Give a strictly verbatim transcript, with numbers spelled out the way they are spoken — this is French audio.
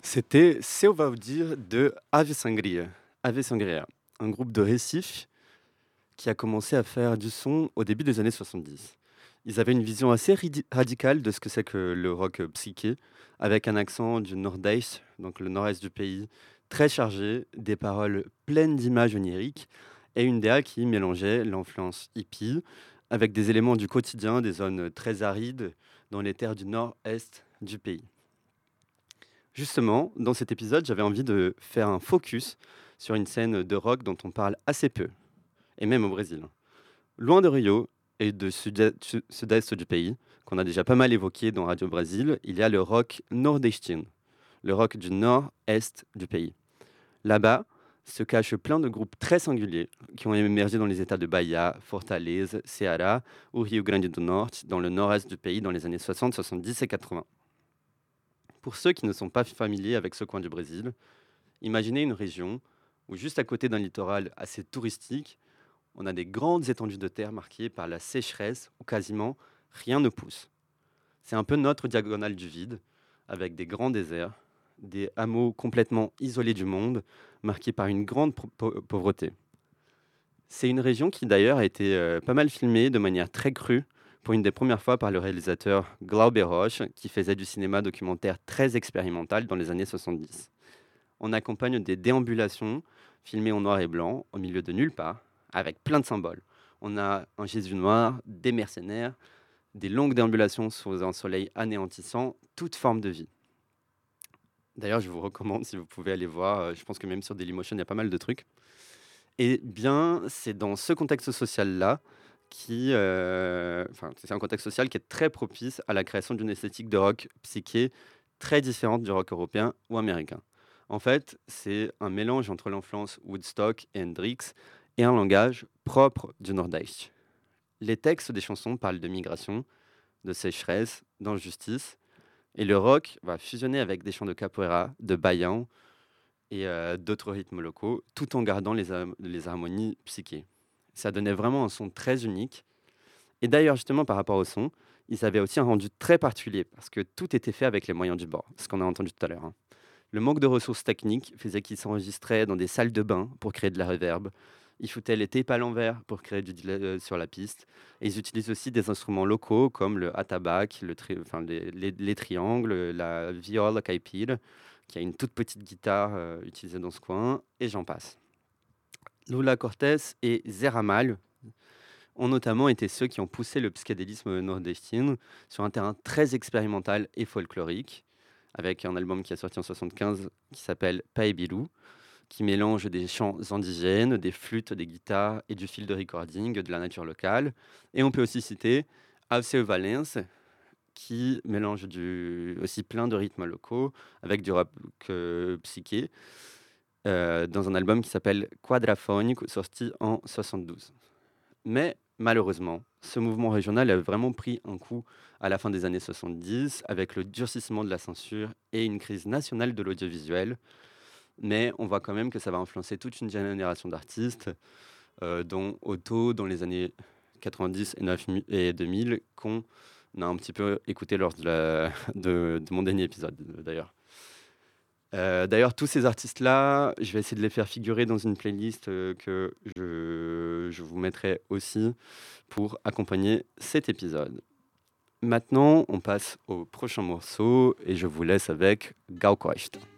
C'était Seu Valdir de Ave Sangria. Ave Sangria, un groupe de Recife qui a commencé à faire du son au début des années soixante-dix. Ils avaient une vision assez ridi- radicale de ce que c'est que le rock euh, psyché, avec un accent du nord-est, donc le nord-est du pays, très chargé, des paroles pleines d'images oniriques et une D A qui mélangeait l'influence hippie avec des éléments du quotidien des zones très arides dans les terres du nord-est du pays. Justement, dans cet épisode, j'avais envie de faire un focus sur une scène de rock dont on parle assez peu, et même au Brésil. Loin de Rio et de sud- su- sud-est du pays, qu'on a déjà pas mal évoqué dans Radio Brésil, il y a le rock nordestino, le rock du nord-est du pays. Là-bas se cachent plein de groupes très singuliers qui ont émergé dans les états de Bahia, Fortaleza, Ceará ou Rio Grande do Norte, dans le nord-est du pays dans les années soixante, soixante-dix et quatre-vingts. Pour ceux qui ne sont pas familiers avec ce coin du Brésil, imaginez une région où juste à côté d'un littoral assez touristique, on a des grandes étendues de terre marquées par la sécheresse où quasiment rien ne pousse. C'est un peu notre diagonale du vide, avec des grands déserts, des hameaux complètement isolés du monde, marqués par une grande pro- pau- pauvreté. C'est une région qui d'ailleurs a été euh, pas mal filmée de manière très crue pour une des premières fois par le réalisateur Glauber Rocha, qui faisait du cinéma documentaire très expérimental dans les années soixante-dix. On accompagne des déambulations filmées en noir et blanc, au milieu de nulle part, avec plein de symboles. On a un Jésus noir, des mercenaires, des longues déambulations sous un soleil anéantissant, toute forme de vie. D'ailleurs, je vous recommande, si vous pouvez aller voir, euh, je pense que même sur Dailymotion, il y a pas mal de trucs. Et bien, c'est dans ce contexte social-là qui, euh, enfin, c'est un contexte social qui est très propice à la création d'une esthétique de rock psyché très différente du rock européen ou américain. En fait, c'est un mélange entre l'influence Woodstock et Hendrix et un langage propre du Nord-Est. Les textes des chansons parlent de migration, de sécheresse, d'injustice, et le rock va fusionner avec des chants de capoeira, de baião et euh, d'autres rythmes locaux, tout en gardant les, har- les harmonies psyché. Ça donnait vraiment un son très unique. Et d'ailleurs, justement, par rapport au son, ils avaient aussi un rendu très particulier, parce que tout était fait avec les moyens du bord, ce qu'on a entendu tout à l'heure, hein. Le manque de ressources techniques faisait qu'ils s'enregistraient dans des salles de bain pour créer de la reverb. Ils foutaient les tapes à l'envers pour créer du delay euh, sur la piste. Et ils utilisent aussi des instruments locaux comme le atabaque, le tri- enfin, les, les- les triangles, la viola caipira, qui a une toute petite guitare euh, utilisée dans ce coin, et j'en passe. Lula Cortés et Zé Ramalho ont notamment été ceux qui ont poussé le psychédélisme nordestino sur un terrain très expérimental et folklorique, avec un album qui est sorti en soixante-quinze qui s'appelle Paebiru, qui mélange des chants indigènes, des flûtes, des guitares et du fil de recording de la nature locale. Et on peut aussi citer Alceu Valence, qui mélange du, aussi plein de rythmes locaux avec du rap euh, psyché, euh, dans un album qui s'appelle Quadraphonique, sorti en soixante-douze. Mais malheureusement, ce mouvement régional a vraiment pris un coup à la fin des années soixante-dix, avec le durcissement de la censure et une crise nationale de l'audiovisuel. Mais on voit quand même que ça va influencer toute une génération d'artistes, euh, dont Otto dans les années quatre-vingt-dix et, neuf mi- et deux mille, qu'on a un petit peu écouté lors de, la- de- de mon dernier épisode, d'ailleurs. Euh, d'ailleurs, tous ces artistes-là, je vais essayer de les faire figurer dans une playlist euh, que je, je vous mettrai aussi pour accompagner cet épisode. Maintenant, on passe au prochain morceau et je vous laisse avec Gaukoist.